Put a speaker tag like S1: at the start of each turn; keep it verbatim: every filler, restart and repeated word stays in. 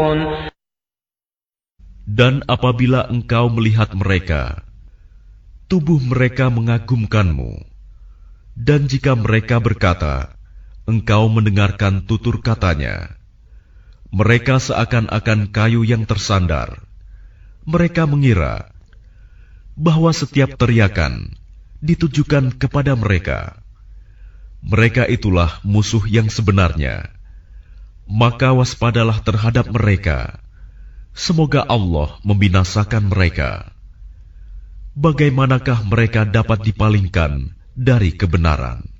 S1: Dan apabila engkau melihat mereka, tubuh mereka mengagumkanmu. Dan jika mereka berkata, engkau mendengarkan tutur katanya, mereka seakan-akan kayu yang tersandar. Mereka mengira bahwa setiap teriakan ditujukan kepada mereka. Mereka itulah musuh yang sebenarnya. Maka waspadalah terhadap mereka. Semoga Allah membinasakan mereka. Bagaimanakah mereka dapat dipalingkan dari kebenaran?